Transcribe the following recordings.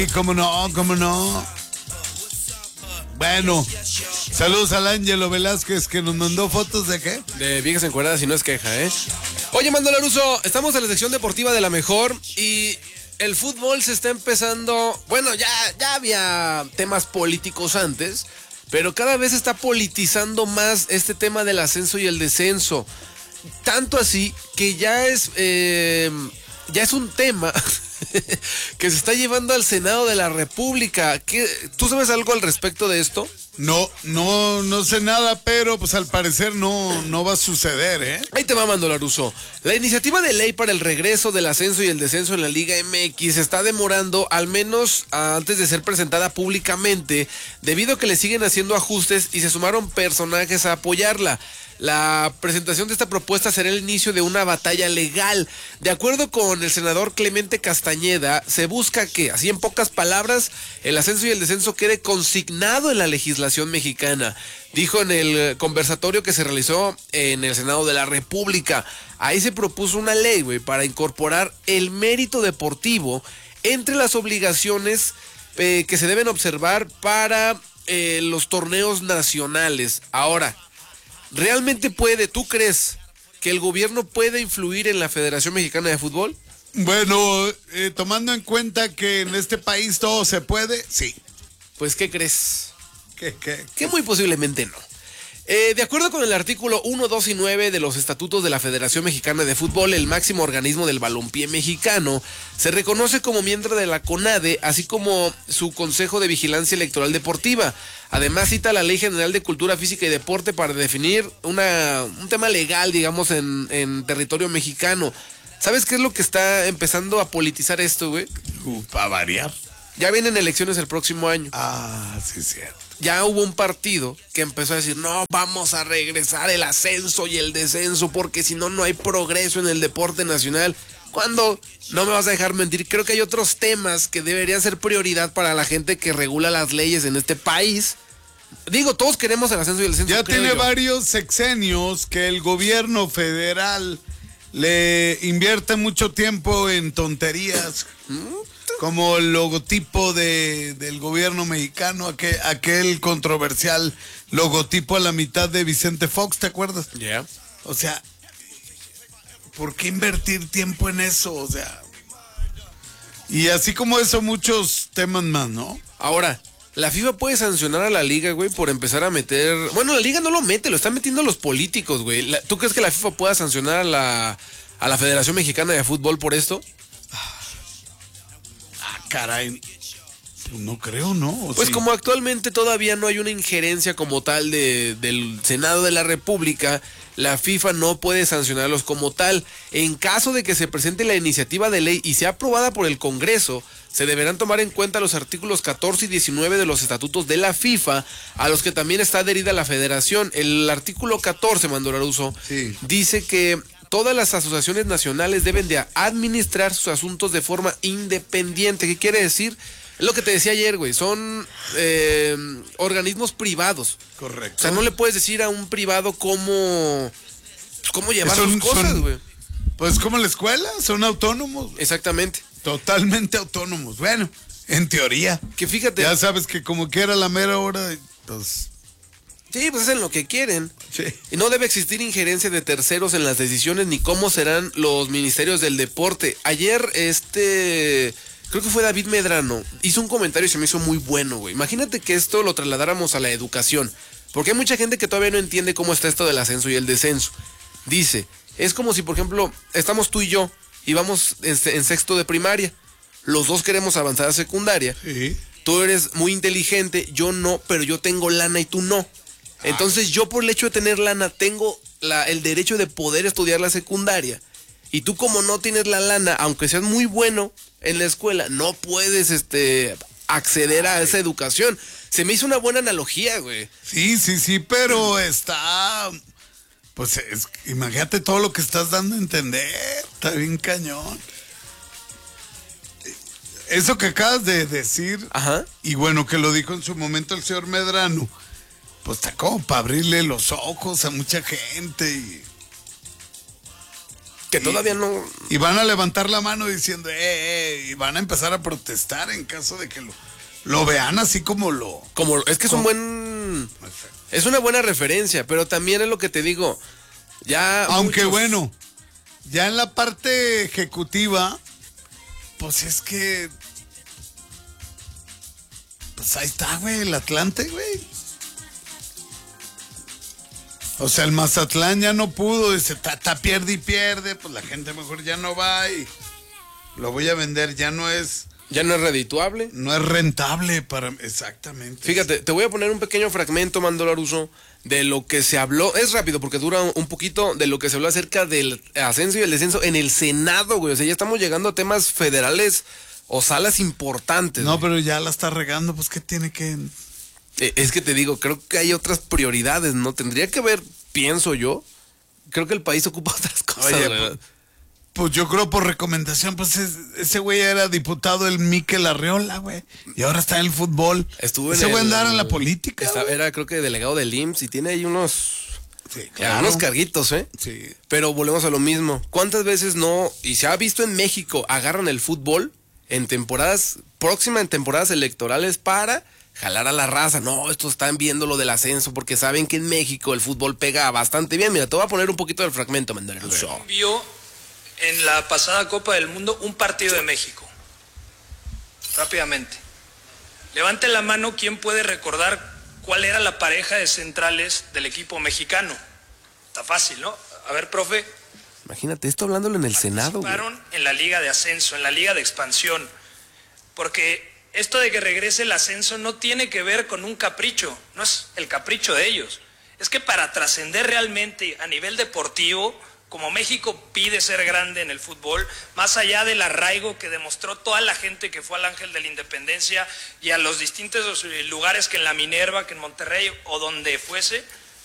cómo no, cómo no. Bueno, saludos al Ángelo Velázquez que nos mandó fotos de ¿qué? De viejas encueradas y no es queja, ¿eh? Oye, Mando Laruso, estamos en la sección deportiva de La Mejor y el fútbol se está empezando... Bueno, ya había temas políticos antes, pero cada vez se está politizando más este tema del ascenso y el descenso. Tanto así que ya es un tema que se está llevando al Senado de la República. ¿Tú sabes algo al respecto de esto? No sé nada, pero pues al parecer no va a suceder, ¿eh? Ahí te va, Mando Laruso. La iniciativa de ley para el regreso del ascenso y el descenso en la Liga MX se está demorando al menos antes de ser presentada públicamente, debido a que le siguen haciendo ajustes y se sumaron personajes a apoyarla. La presentación de esta propuesta será el inicio de una batalla legal. De acuerdo con el senador Clemente Castañeda, se busca que, así en pocas palabras, el ascenso y el descenso quede consignado en la legislación mexicana. Dijo en el conversatorio que se realizó en el Senado de la República. Ahí se propuso una ley, para incorporar el mérito deportivo entre las obligaciones que se deben observar para los torneos nacionales. Ahora, ¿realmente tú crees que el gobierno puede influir en la Federación Mexicana de Fútbol? Bueno, tomando en cuenta que en este país todo se puede, sí. Pues, ¿qué crees? ¿Qué? Que muy posiblemente no. De acuerdo con el artículo 1, 2 y 9 de los estatutos de la Federación Mexicana de Fútbol, el máximo organismo del balompié mexicano, se reconoce como miembro de la CONADE, así como su Consejo de Vigilancia Electoral Deportiva. Además cita la Ley General de Cultura Física y Deporte para definir un tema legal, digamos, en territorio mexicano. ¿Sabes qué es lo que está empezando a politizar esto, güey? Para variar. Ya vienen elecciones el próximo año. Ah, sí, cierto. Ya hubo un partido que empezó a decir, no, vamos a regresar el ascenso y el descenso, porque si no, no hay progreso en el deporte nacional. Cuando, no me vas a dejar mentir, creo que hay otros temas que deberían ser prioridad para la gente que regula las leyes en este país. Digo, todos queremos el ascenso y el descenso. Ya tiene varios sexenios que el gobierno federal le invierte mucho tiempo en tonterías. Como el logotipo del gobierno mexicano, aquel controversial logotipo a la mitad de Vicente Fox, ¿te acuerdas? Ya. Yeah. O sea, ¿por qué invertir tiempo en eso? O sea, y así como eso, muchos temas más, ¿no? Ahora, la FIFA puede sancionar a la liga, güey, por empezar a meter... Bueno, la liga no lo mete, lo están metiendo los políticos, güey. ¿Tú crees que la FIFA pueda sancionar a la Federación Mexicana de Fútbol por esto? Caray, no creo, ¿no? Pues sí. Como actualmente todavía no hay una injerencia como tal del Senado de la República, la FIFA no puede sancionarlos como tal. En caso de que se presente la iniciativa de ley y sea aprobada por el Congreso, se deberán tomar en cuenta los artículos 14 y 19 de los estatutos de la FIFA, a los que también está adherida la Federación. El artículo 14, Mando Laruso, sí, dice que todas las asociaciones nacionales deben de administrar sus asuntos de forma independiente. ¿Qué quiere decir? Es lo que te decía ayer, güey. Son organismos privados. Correcto. O sea, no le puedes decir a un privado cómo llevar sus cosas, güey. Pues como la escuela, son autónomos. Exactamente. Totalmente autónomos. Bueno, en teoría. Que fíjate. Ya sabes que como quiera la mera hora, pues... Sí, pues hacen lo que quieren. Sí. Y no debe existir injerencia de terceros en las decisiones ni cómo serán los ministerios del deporte. Ayer creo que fue David Medrano, hizo un comentario y se me hizo muy bueno, güey. Imagínate que esto lo trasladáramos a la educación, porque hay mucha gente que todavía no entiende cómo está esto del ascenso y el descenso. Dice, es como si, por ejemplo, estamos tú y yo y vamos en sexto de primaria. Los dos queremos avanzar a secundaria. Sí. Tú eres muy inteligente, yo no, pero yo tengo lana y tú no. Entonces yo por el hecho de tener lana tengo el derecho de poder estudiar la secundaria. Y tú como no tienes la lana, aunque seas muy bueno en la escuela, no puedes acceder a esa educación. Se me hizo una buena analogía, güey. Sí, pero está... Pues imagínate todo lo que estás dando a entender. Está bien cañón. Eso que acabas de decir, ajá, y bueno, que lo dijo en su momento el señor Medrano, pues está como para abrirle los ojos a mucha gente. Que todavía no... Y van a levantar la mano diciendo, y van a empezar a protestar en caso de que lo vean así como lo... Es que es un buen... Es una buena referencia, pero también es lo que te digo, ya... Aunque bueno, ya en la parte ejecutiva, pues es que... Pues ahí está, güey, el Atlante, güey. O sea, el Mazatlán ya no pudo, dice, pierde y pierde, pues la gente mejor ya no va y lo voy a vender, ya no es redituable. No es rentable para... Exactamente. Fíjate, te voy a poner un pequeño fragmento, Mando Laruso, de lo que se habló, es rápido porque dura un poquito, de lo que se habló acerca del ascenso y el descenso en el Senado, güey. O sea, ya estamos llegando a temas federales o salas importantes. No, güey. pero ya la está regando, pues ¿qué tiene que...? Es que te digo, creo que hay otras prioridades, ¿no? Tendría que ver, pienso yo, creo que el país ocupa otras cosas. Oye, pues yo creo por recomendación, pues ese güey era diputado el Mikel Arriola, güey. Y ahora está en el fútbol. Ese güey andaba en la política. Era creo que delegado del IMSS y tiene ahí unos... Sí, claro. Unos carguitos, ¿eh? Sí. Pero volvemos a lo mismo. ¿Cuántas veces no, y se ha visto en México, agarran el fútbol en temporadas electorales para... jalar a la raza? No, estos están viendo lo del ascenso porque saben que en México el fútbol pega bastante bien. Mira, te voy a poner un poquito del fragmento, Mendel. Vio en la pasada Copa del Mundo un partido de México. Rápidamente. Levante la mano quien puede recordar cuál era la pareja de centrales del equipo mexicano. Está fácil, ¿no? A ver, profe. Imagínate, esto hablándolo en el Senado. Participaron en la Liga de Ascenso, en la Liga de Expansión. Porque... esto de que regrese el ascenso no tiene que ver con un capricho, no es el capricho de ellos. Es que para trascender realmente a nivel deportivo, como México pide ser grande en el fútbol, más allá del arraigo que demostró toda la gente que fue al Ángel de la Independencia y a los distintos lugares que en la Minerva, que en Monterrey o donde fuese,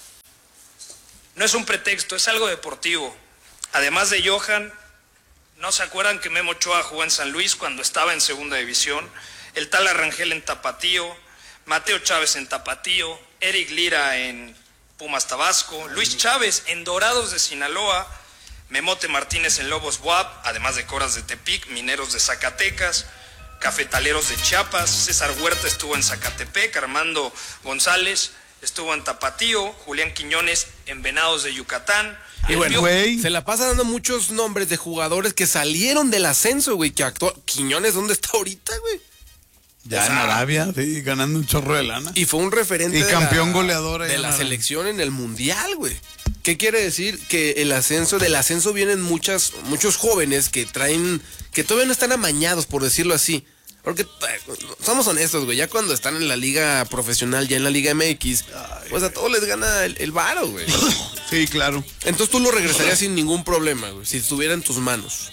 no es un pretexto, es algo deportivo. Además de Johan, ¿no se acuerdan que Memo Ochoa jugó en San Luis cuando estaba en segunda división? El tal Arrangel en Tapatío, Mateo Chávez en Tapatío, Eric Lira en Pumas Tabasco, Luis Chávez en Dorados de Sinaloa, Memote Martínez en Lobos Buap, además de Coras de Tepic, Mineros de Zacatecas, Cafetaleros de Chiapas, César Huerta estuvo en Zacatepec, Armando González estuvo en Tapatío, Julián Quiñones en Venados de Yucatán. Y bueno, güey, se la pasa dando muchos nombres de jugadores que salieron del ascenso, güey, que actuó. Quiñones, ¿dónde está ahorita, güey? Ya en Arabia, sí, ganando un chorro de lana. Y fue un referente y campeón goleador de la selección en el Mundial, güey. ¿Qué quiere decir? Que del ascenso vienen muchos jóvenes que todavía no están amañados, por decirlo así. Porque somos honestos, güey, ya cuando están en la liga profesional, ya en la Liga MX, pues a todos les gana el varo, güey. Sí, claro. Entonces tú lo regresarías sin ningún problema, güey, si estuviera en tus manos.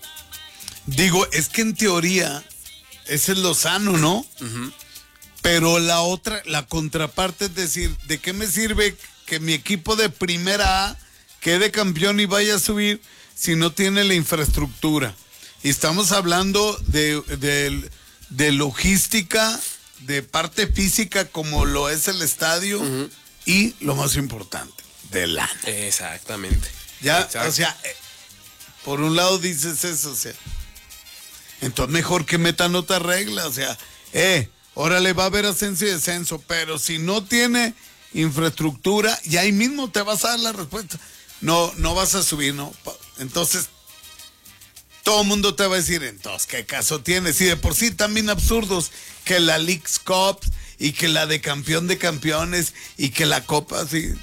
Digo, es que en teoría ese es lo sano, ¿no? Uh-huh. Pero la contraparte es decir, ¿de qué me sirve que mi equipo de primera A quede campeón y vaya a subir si no tiene la infraestructura? Y estamos hablando de logística, de parte física como lo es el estadio, uh-huh, y lo más importante, de lana. Exactamente. Ya, exacto. O sea, por un lado dices eso, o sea, entonces mejor que metan otra regla, o sea, órale, va a haber ascenso y descenso, pero si no tiene infraestructura, y ahí mismo te vas a dar la respuesta, no vas a subir, ¿no? Entonces, todo el mundo te va a decir, entonces, ¿qué caso tienes? Y de por sí también absurdos, que la Leagues Cup, y que la de campeón de campeones, y que la Copa, así.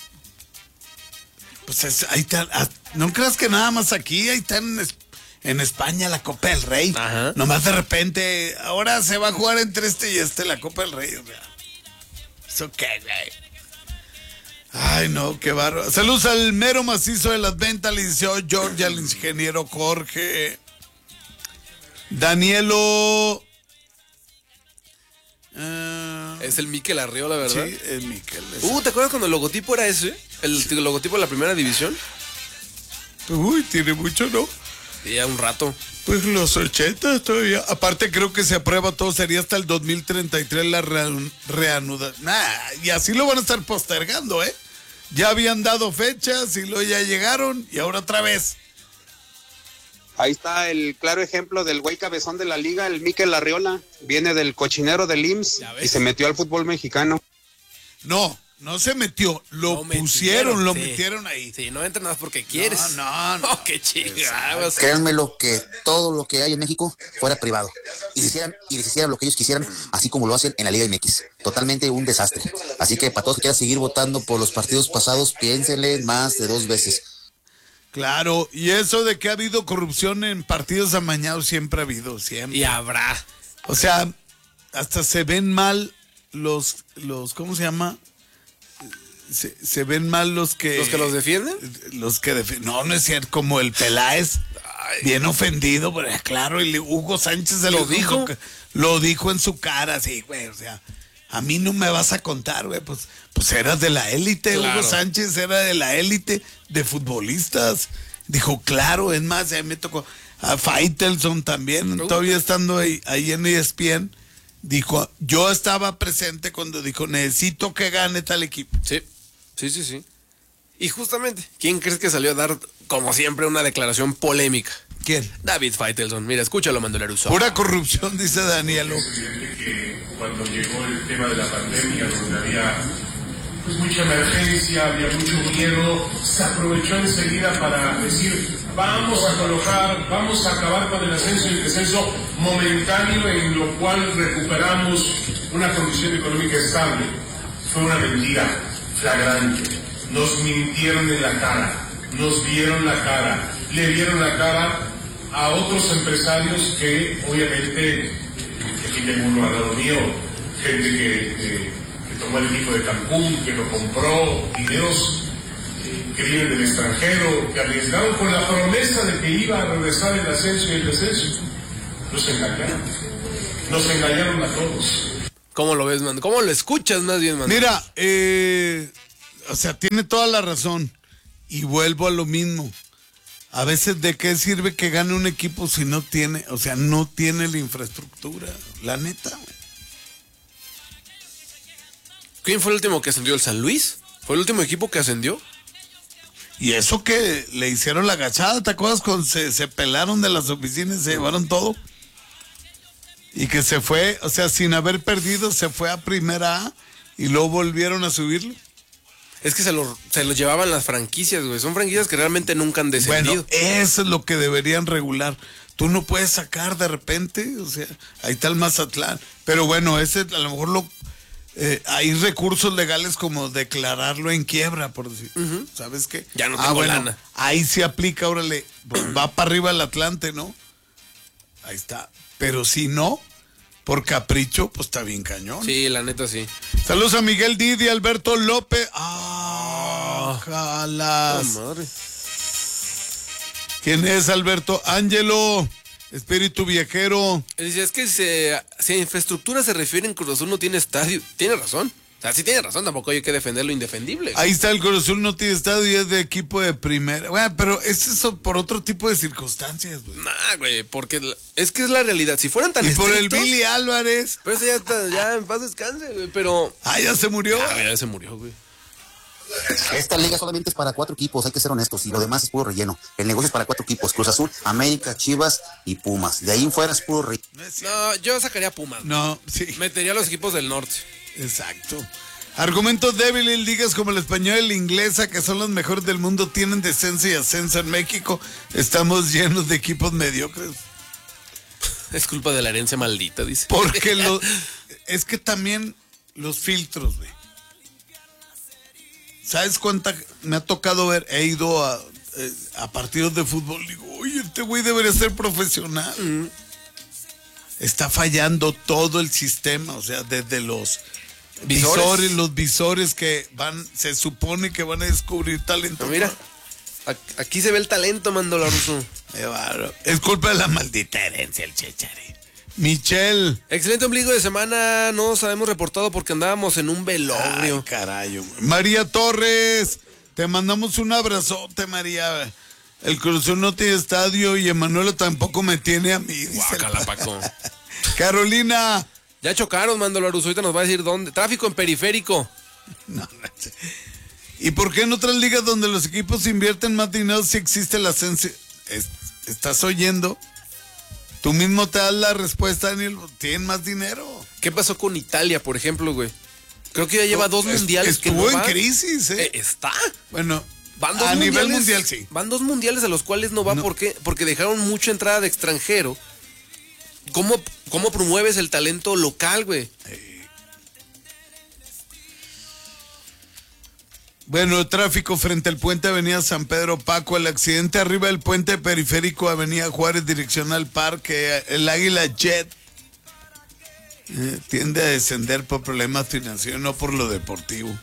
Pues ahí está, no creas que nada más aquí, ahí está en España la Copa del Rey. Ajá. Nomás de repente, ahora se va a jugar entre este y la Copa del Rey. O sea, ¿eso qué, güey? Ay, no, qué bárbaro. Saludos al mero macizo de las ventas, al licenciado George, al ingeniero Jorge. Danielo. Es el Mikel Arriola, ¿verdad? Sí, el Mikel. ¿Te acuerdas cuando el logotipo era ese? El logotipo de la primera división. Uy, tiene mucho, ¿no? Ya un rato. Pues los 80 todavía. Aparte creo que se aprueba todo, sería hasta el 2033 la reanudación. Y así lo van a estar postergando, ¿eh? Ya habían dado fechas y luego ya llegaron y ahora otra vez. Ahí está el claro ejemplo del güey cabezón de la liga, el Mikel Arriola. Viene del cochinero del IMSS y se metió al fútbol mexicano. No se metió, lo metieron ahí. Sí, no entran nada porque quieres. No, qué chingados. Créanmelo que todo lo que hay en México fuera privado y les hicieran lo que ellos quisieran, así como lo hacen en la Liga MX. Totalmente un desastre. Así que para todos que quieran seguir votando por los partidos pasados, piénsenle más de 2 veces. Claro, y eso de que ha habido corrupción en partidos amañados siempre ha habido, siempre. Y habrá. O sea, hasta se ven mal los ¿cómo se llama? Se ven mal los que... ¿Los que los defienden? Los que defienden. No es cierto, como el Peláez, bien ofendido, pero claro, y Hugo Sánchez lo dijo en su cara, sí, güey, o sea, a mí no me vas a contar, güey, pues eras de la élite, claro. Hugo Sánchez era de la élite de futbolistas. Dijo, claro, es más, me tocó a Faitelson también, todavía estando ahí en ESPN, dijo, yo estaba presente cuando dijo, necesito que gane tal equipo. Sí. Y justamente, ¿quién crees que salió a dar, como siempre, una declaración polémica? ¿Quién? David Faitelson. Mira, escúchalo, Mandolaruso. Pura corrupción, dice Danielo. Que cuando llegó el tema de la pandemia, donde había pues mucha emergencia, había mucho miedo, se aprovechó enseguida para decir, vamos a acabar con el ascenso y el descenso momentáneo, en lo cual recuperamos una condición económica estable. Fue una mentira flagrante. Nos mintieron en la cara, nos vieron la cara, le vieron la cara a otros empresarios que obviamente, aquí tengo uno al lado mío, gente que tomó el equipo de Cancún, que lo compró, videos que vienen del extranjero, que arriesgaron con la promesa de que iba a regresar el ascenso y el descenso. Nos engañaron a todos. ¿Cómo lo ves, man? ¿Cómo lo escuchas más bien, man? Mira, o sea, tiene toda la razón. Y vuelvo a lo mismo. A veces, ¿de qué sirve que gane un equipo si no tiene, o sea, no tiene la infraestructura? La neta, güey. ¿Quién fue el último que ascendió? ¿El San Luis? ¿Fue el último equipo que ascendió? Y eso que le hicieron la agachada, ¿te acuerdas? Cuando se pelaron de las oficinas y se llevaron todo. Y que se fue, o sea, sin haber perdido, se fue a Primera A y luego volvieron a subirlo. Es que se lo llevaban las franquicias, güey. Son franquicias que realmente nunca han descendido. Bueno, eso es lo que deberían regular. Tú no puedes sacar de repente, o sea, ahí está el Mazatlán. Pero bueno, ese a lo mejor hay recursos legales como declararlo en quiebra, por decir. ¿Sabes qué? Ya no tengo lana. Ahí se aplica, órale, va para arriba el Atlante, ¿no? Ahí está. Pero si no, por capricho, pues está bien cañón. Sí, la neta sí. Saludos a Miguel Didi, Alberto López. Ojalá. Oh, madre. ¿Quién es Alberto? Ángelo, espíritu viajero. Dice, es que si a infraestructura se refiere, en Cruz Azul no tiene estadio. Tiene razón. O sea, sí tiene razón, tampoco hay que defender lo indefendible. Ahí está, el Cruz Azul no tiene estadio y es de equipo de primera. Bueno, pero es eso por otro tipo de circunstancias, güey. Nah, güey, porque es que es la realidad. Si fueran tan estrictos... Y por el Billy Billy Álvarez. Pero ese ya en paz descanse, güey, pero... Ya se murió. Ya se murió, güey. Esta liga solamente es para 4 equipos, hay que ser honestos, y lo demás es puro relleno. El negocio es para 4 equipos, Cruz Azul, América, Chivas y Pumas. De ahí en fuera es puro relleno. No, yo sacaría Pumas. No, sí. Metería a los equipos del norte. Exacto. Argumentos débiles, ligas como el español y la inglesa, que son los mejores del mundo, tienen descenso y ascenso en México. Estamos llenos de equipos mediocres. Es culpa de la herencia maldita, dice. Porque es que también los filtros, güey. ¿Sabes cuánta me ha tocado ver? He ido a partidos de fútbol. Digo, oye, este güey debería ser profesional. Está fallando todo el sistema, o sea, desde los visores que se supone que van a descubrir talento. Pero mira, aquí se ve el talento, Mandolaruso. Es culpa de la maldita herencia, el Chechare. Michelle. Excelente ombligo de semana, no nos habíamos reportado porque andábamos en un velorio. Ay, carayo. María Torres, te mandamos un abrazote, María. El Cruz Azul no tiene estadio y Emanuela tampoco me tiene a mí. Guácala, Paco. Carolina. Ya chocaron, Mandolaruso, ahorita nos va a decir dónde. Tráfico en periférico. No sé. ¿Y por qué en otras ligas donde los equipos invierten más dinero si existe el ascenso? ¿Estás oyendo? Tú mismo te das la respuesta, Daniel. Tienen más dinero. ¿Qué pasó con Italia, por ejemplo, güey? Creo que ya lleva 2 mundiales que no estuvo en va. crisis, ¿eh? Está. Bueno, Van 2 a mundiales, nivel mundial sí. Van 2 mundiales a los cuales no va. ¿Por qué? Porque dejaron mucha entrada de extranjero. ¿Cómo promueves el talento local, güey? Bueno, tráfico frente al puente Avenida San Pedro Paco, el accidente arriba del puente periférico Avenida Juárez, dirección al parque, el Águila Jet tiende a descender por problemas financieros, no por lo deportivo.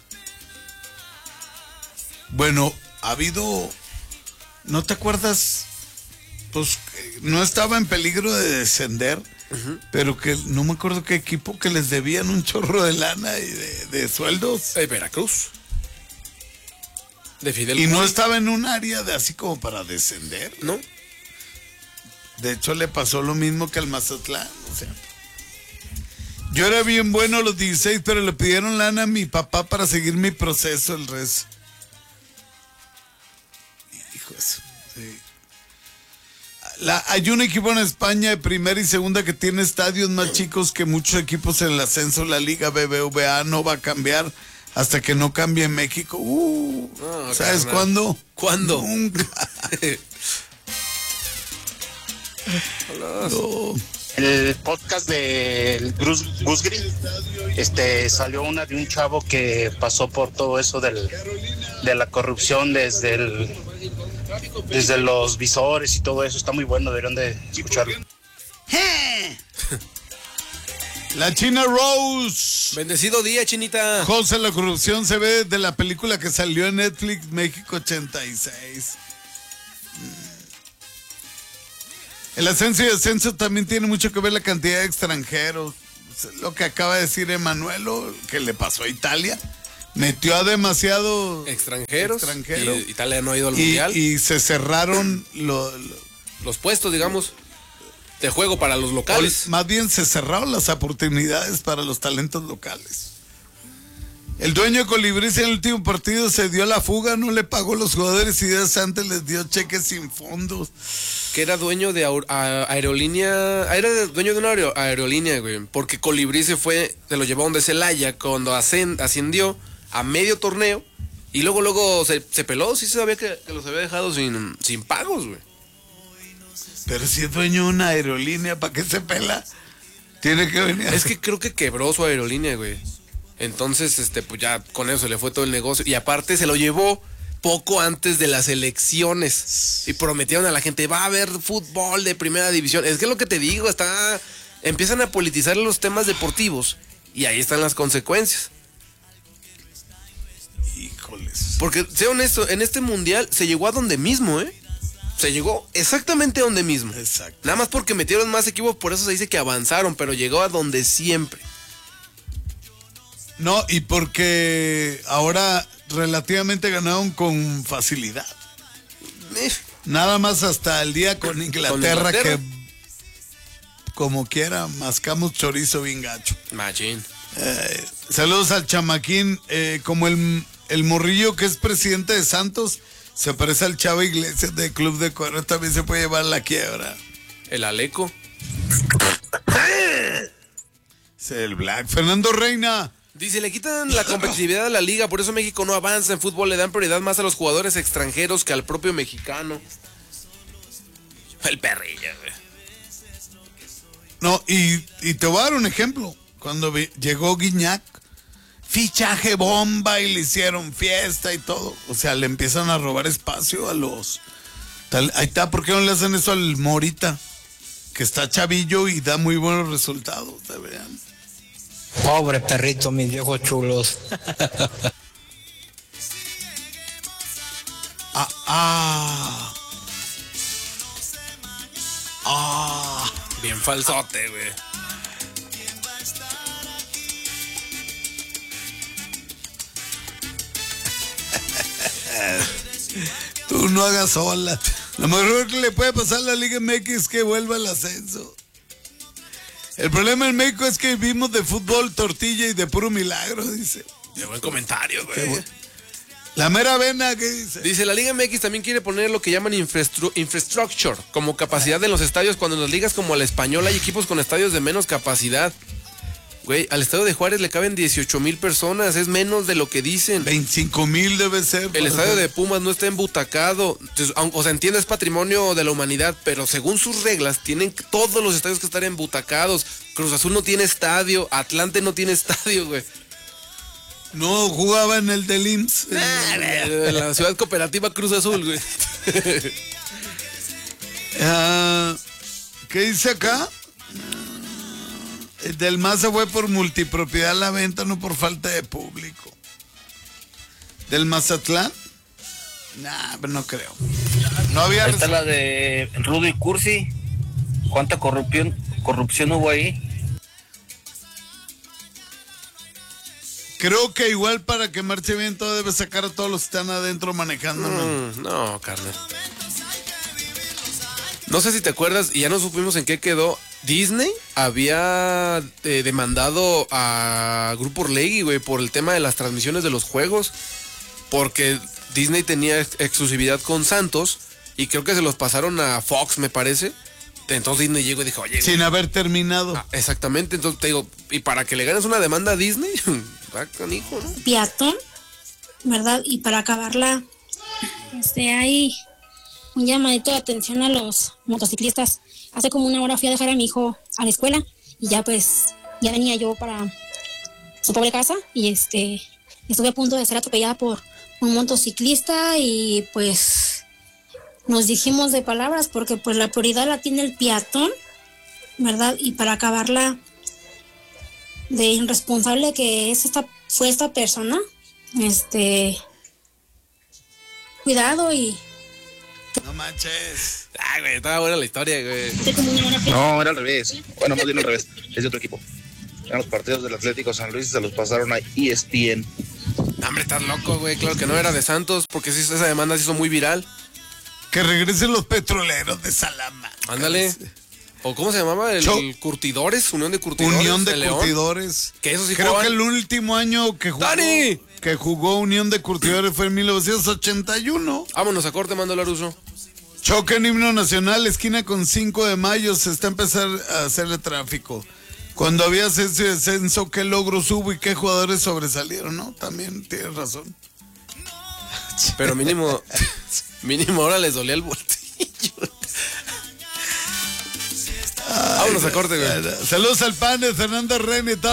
Bueno, ha habido, ¿no te acuerdas? Pues no estaba en peligro de descender, pero que no me acuerdo qué equipo, que les debían un chorro de lana y de sueldos. Veracruz. De Fidel Y no Curi. estaba en un área de así como para descender. ¿No? De hecho, le pasó lo mismo que al Mazatlán. O sea, yo era bien bueno a los 16, pero le pidieron lana a mi papá para seguir mi proceso, el resto. Hijo de eso. Sí. Hay un equipo en España de primera y segunda que tiene estadios más chicos que muchos equipos en el ascenso. La Liga BBVA no va a cambiar hasta que no cambie en México. ¿Sabes cuándo? ¿Cuándo? Nunca. No. El podcast de Gus Gris, salió una de un chavo que pasó por todo eso de la corrupción desde los visores y todo eso. Está muy bueno, deberían de escucharlo. La China Rose. Bendecido día, Chinita. José, la corrupción se ve desde la película que salió en Netflix, México 86. El ascenso y descenso también tiene mucho que ver la cantidad de extranjeros. Lo que acaba de decir Emanuelo, que le pasó a Italia. Metió a demasiado extranjeros. Y Italia no ha ido al y, mundial. Y se cerraron los puestos, digamos, de juego para los locales. Más bien se cerraron las oportunidades para los talentos locales. El dueño de Colibrís en el último partido se dio la fuga, no le pagó a los jugadores y días antes les dio cheques sin fondos. Que era dueño de aerolínea. Era dueño de una aerolínea, güey. Porque Colibrí se lo llevó donde Celaya cuando ascendió a medio torneo. Y luego se peló. Sí se sabía que los había dejado sin pagos, güey. Pero si es dueño de una aerolínea, ¿para qué se pela? Tiene que venir. Es que creo que quebró su aerolínea, güey. Entonces, pues ya con eso se le fue todo el negocio. Y aparte se lo llevó poco antes de las elecciones. Y prometieron a la gente, va a haber fútbol de primera división. Es que es lo que te digo, empiezan a politizar los temas deportivos. Y ahí están las consecuencias. Híjoles. Porque, sea honesto, en este mundial se llegó a donde mismo, ¿eh? Se llegó exactamente a donde mismo. Exacto. Nada más porque metieron más equipos, por eso se dice que avanzaron, pero llegó a donde siempre. No, y porque ahora relativamente ganaron con facilidad. Nada más hasta el día con Inglaterra, que como quiera mascamos chorizo bien gacho. Machín. Saludos al chamaquín, como el morrillo que es presidente de Santos, se parece al Chavo Iglesias de Club de Cuernos, también se puede llevar la quiebra. El Aleco. Es el Black. Fernando Reina. Dice, le quitan la competitividad a la liga, por eso México no avanza en fútbol, le dan prioridad más a los jugadores extranjeros que al propio mexicano. El perrillo, güey. No, y te voy a dar un ejemplo. Cuando llegó Guiñac, fichaje bomba y le hicieron fiesta y todo. O sea, le empiezan a robar espacio a los... Ahí está, ¿por qué no le hacen eso al Morita? Que está chavillo y da muy buenos resultados, deberían. Pobre perrito, mis viejos chulos. Bien falsote, güey. Tú no hagas sola. Lo mejor que le puede pasar a la Liga MX es que vuelva al ascenso. El problema en México es que vivimos de fútbol, tortilla y de puro milagro, dice. Qué buen comentario, güey. La mera vena, ¿qué dice? Dice, la Liga MX también quiere poner lo que llaman infrastructure, como capacidad en los estadios, cuando en las ligas como la Española hay equipos con estadios de menos capacidad. Güey, al estadio de Juárez le caben 18,000 personas, es menos de lo que dicen. 25,000 debe ser. El estadio de Pumas no está embutacado. Entonces, o sea, entiende, es patrimonio de la humanidad, pero según sus reglas, tienen todos los estadios que estar embutacados. Cruz Azul no tiene estadio, Atlante no tiene estadio, güey. No, jugaba en el del IMSS. En la ciudad cooperativa Cruz Azul, güey. ¿Qué dice acá? El del Maza fue por multipropiedad a la venta, no por falta de público. ¿Del Mazatlán? Nah, pero no creo. No había. Esta es la de Rudy Cursi. ¿Cuánta corrupción hubo ahí? Creo que igual para que marche bien todo debe sacar a todos los que están adentro manejando. No, carnal. No sé si te acuerdas, y ya no supimos en qué quedó. Disney había demandado a Grupo Orlegui, güey, por el tema de las transmisiones de los juegos, porque Disney tenía exclusividad con Santos y creo que se los pasaron a Fox, me parece. Entonces Disney llegó y dijo, oye... Sin haber terminado. Exactamente, entonces te digo, y para que le ganes una demanda a Disney, va canijo, ¿no? Peatón, ¿verdad? Y para acabarla, hay un llamadito de atención a los motociclistas. Hace como una hora fui a dejar a mi hijo a la escuela y ya venía yo para su pobre casa y estuve a punto de ser atropellada por un motociclista y pues nos dijimos de palabras porque pues la prioridad la tiene el peatón, ¿verdad? Y para acabarla de irresponsable que fue esta persona, cuidado y... No manches. Ay, güey, estaba buena la historia, güey. No, era al revés. Bueno, más bien al revés. Es de otro equipo. Eran los partidos del Atlético San Luis y se los pasaron a ESPN. Hombre, estás loco, güey. Claro que no era de Santos, porque sí, esa demanda se hizo muy viral. Que regresen los petroleros de Salamanca. Ándale. ¿O cómo se llamaba? Curtidores, Unión de Curtidores. Unión de León. Curtidores. Que eso sí creo jugaban. que el último año que jugó. ¡Dani! Que jugó Unión de Curtidores fue en 1981. Vámonos a corte, mando Laruso. Choque en himno nacional, esquina con 5 de mayo, se está empezando a hacerle tráfico. Cuando había ascenso y descenso, qué logros hubo y qué jugadores sobresalieron, ¿no? También tienes razón. Pero mínimo ahora les dolía el bolsillo. Vámonos a corte, güey. Saludos al pan de Fernando Ren y tal.